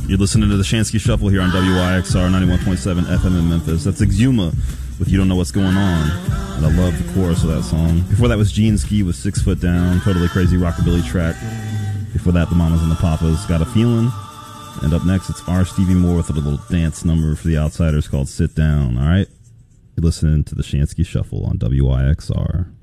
You're listening to the Shansky Shuffle here on WYXR 91.7 FM in Memphis. That's Exuma with You Don't Know What's Going On. And I love the chorus of that song. Before that was Gene Ski with 6 Foot Down. Totally crazy rockabilly track. Before that, the Mamas and the Papas, Got a Feeling. And up next, it's R. Stevie Moore with a little dance number for the outsiders called Sit Down. All right? You're listening to the Shansky Shuffle on WYXR.